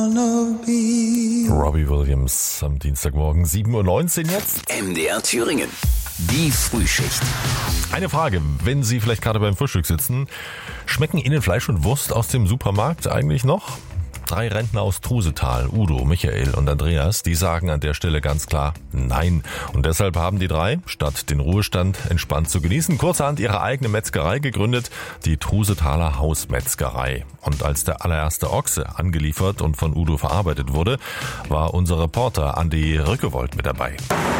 Robbie Williams am Dienstagmorgen 7:19 Uhr jetzt. MDR Thüringen. Die Frühschicht. Eine Frage, wenn Sie vielleicht gerade beim Frühstück sitzen, schmecken Ihnen Fleisch und Wurst aus dem Supermarkt eigentlich noch? 3 Rentner aus Trusetal, Udo, Michael und Andreas, die sagen an der Stelle ganz klar nein. Und deshalb haben die 3, statt den Ruhestand entspannt zu genießen, kurzerhand ihre eigene Metzgerei gegründet, die Trusetaler Hausmetzgerei. Und als der allererste Ochse angeliefert und von Udo verarbeitet wurde, war unser Reporter Andi Rückewold mit dabei.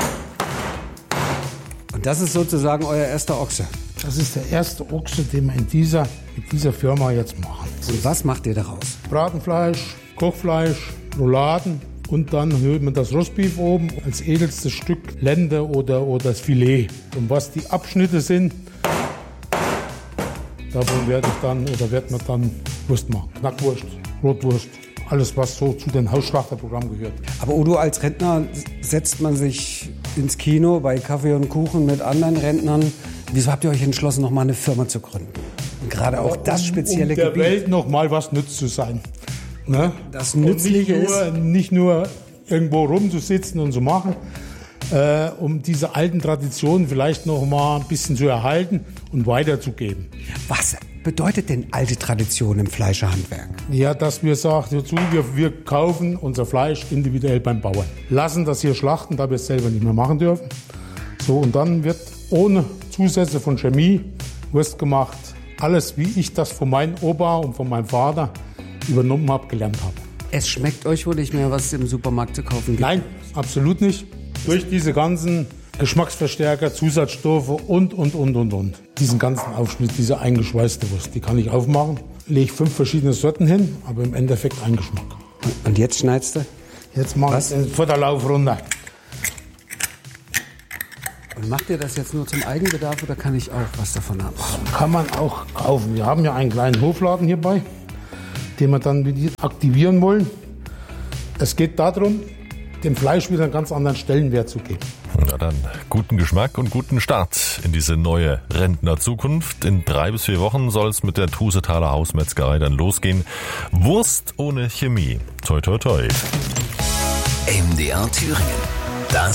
Und das ist sozusagen euer erster Ochse? Das ist der erste Ochse, den wir mit dieser Firma jetzt machen. Und was macht ihr daraus? Bratenfleisch, Kochfleisch, Rouladen und dann hört man das Rostbeef oben als edelstes Stück Lende oder das Filet. Und was die Abschnitte sind, davon wird man dann Wurst machen. Knackwurst, Rotwurst, alles was so zu den Hausschlachterprogrammen gehört. Aber Udo, als Rentner setzt man sich ins Kino bei Kaffee und Kuchen mit anderen Rentnern. Wieso habt ihr euch entschlossen, noch mal eine Firma zu gründen? Und gerade auch das spezielle der Gebiet. Welt noch mal was nütz zu sein. Ne? Das Nützliche ist nicht nur irgendwo rumzusitzen und zu machen, um diese alten Traditionen vielleicht noch mal ein bisschen zu erhalten und weiterzugeben. Was bedeutet denn alte Tradition im Fleischerhandwerk? Ja, dass wir sagen, wir kaufen unser Fleisch individuell beim Bauern. Lassen das hier schlachten, da wir es selber nicht mehr machen dürfen. So, und dann wird ohne Zusätze von Chemie Wurst gemacht. Alles, wie ich das von meinem Opa und von meinem Vater übernommen habe, gelernt habe. Es schmeckt euch wohl nicht mehr, was es im Supermarkt zu kaufen gibt? Nein, absolut nicht. Durch diese ganzen Geschmacksverstärker, Zusatzstoffe und. Diesen ganzen Aufschnitt, diese eingeschweißte Wurst, die kann ich aufmachen. Lege 5 verschiedene Sorten hin, aber im Endeffekt ein Geschmack. Und jetzt schneidest du? Jetzt mache ich den Futterlauf runter. Und macht ihr das jetzt nur zum Eigenbedarf oder kann ich auch was davon haben? Kann man auch kaufen. Wir haben ja einen kleinen Hofladen hierbei, den wir dann wieder aktivieren wollen. Es geht darum, dem Fleisch wieder einen ganz anderen Stellenwert zu geben. Na dann, guten Geschmack und guten Start in diese neue Rentnerzukunft. In 3 bis 4 Wochen soll es mit der Trusetaler Hausmetzgerei dann losgehen. Wurst ohne Chemie. Toi, toi, toi. MDR Thüringen.